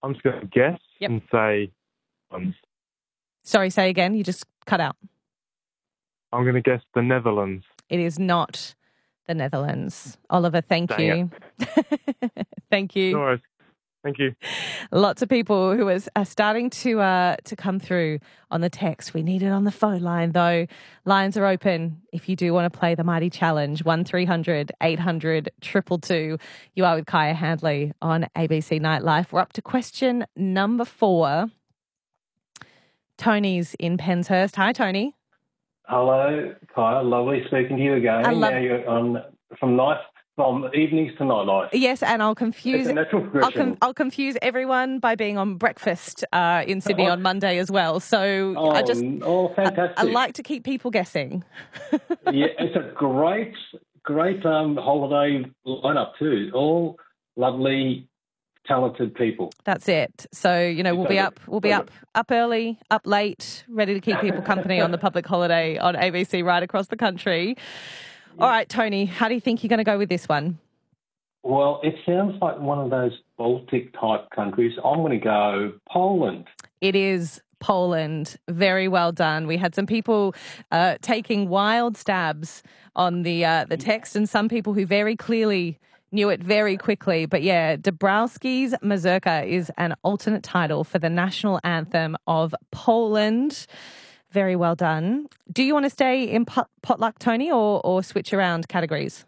I'm just going to guess and say... Sorry, say again. You just cut out. I'm going to guess the Netherlands. It is not the Netherlands. Oliver, thank you. Thank you. No worries. Thank you. Lots of people who are starting to come through on the text. We need it on the phone line, though. Lines are open if you do want to play the Mighty Challenge. 1300 800 222. You are with Kaya Handley on ABC Nightlife. We're up to question number 4. Tony's in Penshurst. Hi, Tony. Hello, Kaya. Lovely speaking to you again. Now you're on from evenings to nightlife. Yes, and I'll confuse. It's a natural progression. I'll confuse everyone by being on breakfast in Sydney on Monday as well. So fantastic! I like to keep people guessing. Yeah, it's a great holiday lineup too. All lovely, talented people. That's it. So we'll be up early, up late, ready to keep people company on the public holiday on ABC right across the country. All right, Tony, how do you think you're going to go with this one? Well, it sounds like one of those Baltic-type countries. I'm going to go Poland. It is Poland. Very well done. We had some people taking wild stabs on the text and some people who very clearly knew it very quickly. But yeah, Dabrowski's Mazurka is an alternate title for the national anthem of Poland. Very well done. Do you want to stay in potluck, Tony, or switch around categories?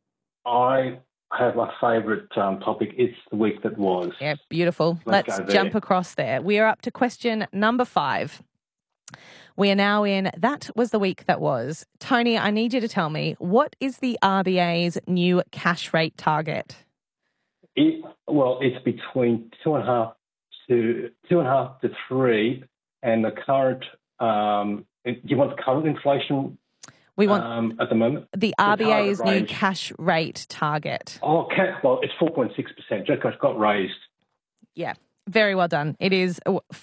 I have my favourite topic. It's the week that was. Yeah, beautiful. Let's jump across there. We are up to question number 5. We are now in That Was the Week That Was. Tony, I need you to tell me, what is the RBA's new cash rate target? It's between 2.5 to 3, and the current. Do you want the current inflation? We want at the moment the RBA's new cash rate target. Oh, it's 4.6%. Just got raised. Yeah, very well done. It is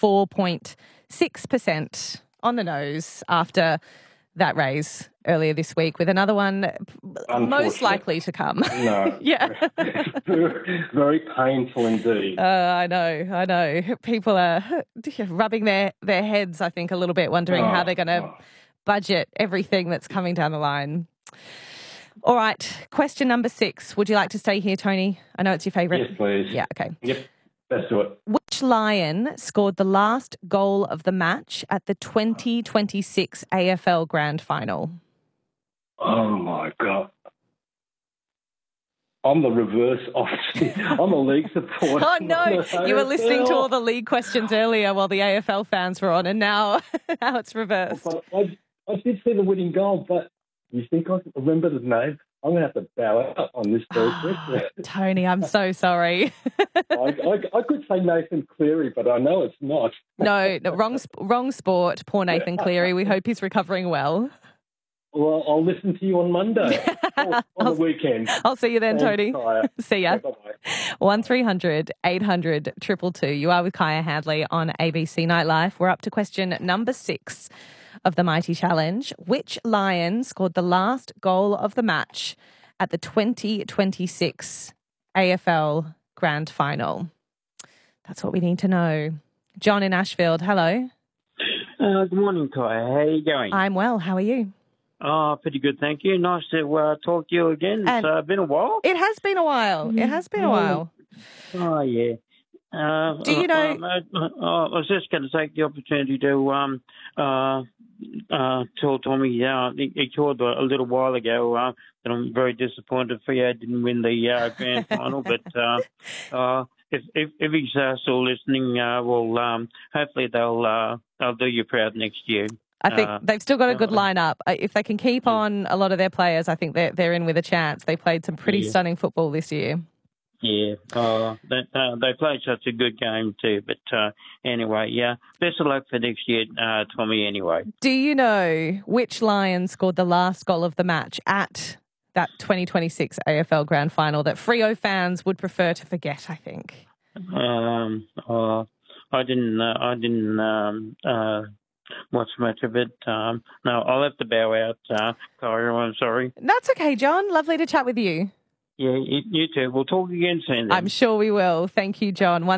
4.6% on the nose after that raise earlier this week, with another one most likely to come. No. Yeah. Very painful indeed. I know. People are rubbing their heads, I think, a little bit, wondering how they're going to budget everything that's coming down the line. All right, question number 6. Would you like to stay here, Tony? I know it's your favourite. Yes, please. Yeah, okay. Yep, let's do it. Which Lion scored the last goal of the match at the 2026 AFL Grand Final? Oh, my God. I'm the reverse of I'm a league supporter. Oh, no. You were listening to all the league questions earlier while the AFL fans were on, and now it's reversed. I did see the winning goal, but you think I can remember the name? I'm going to have to bow out on this Thursday. Tony, I'm so sorry. I could say Nathan Cleary, but I know it's not. No, wrong sport. Poor Nathan Cleary. We hope he's recovering well. Well, I'll listen to you on Monday on the weekend. I'll see you then, Tony. See ya. Bye-bye. 1300 800 222. You are with Kaya Handley on ABC Nightlife. We're up to question number 6 of the Mighty Challenge. Which Lion scored the last goal of the match at the 2026 AFL Grand Final? That's what we need to know. John in Ashfield, hello. Good morning, Kaya. How are you going? I'm well. How are you? Oh, pretty good, thank you. Nice to talk to you again. It's been a while. It has been a while. Oh, yeah. Do you know... I was just going to take the opportunity to tell Tommy, he called a little while ago that I'm very disappointed for you. I didn't win the grand final, but if he's still listening, hopefully they'll do you proud next year. I think they've still got a good lineup. If they can keep on a lot of their players, I think they're in with a chance. They played some pretty stunning football this year. Yeah, they played such a good game too. But anyway, best of luck for next year, Tommy, anyway. Do you know which Lion scored the last goal of the match at that 2026 AFL Grand Final that Freo fans would prefer to forget, I think? I didn't watch much of it. No, I'll have to bow out, Kaya, I'm sorry. That's okay, John. Lovely to chat with you. Yeah, you too. We'll talk again soon then. I'm sure we will. Thank you, John.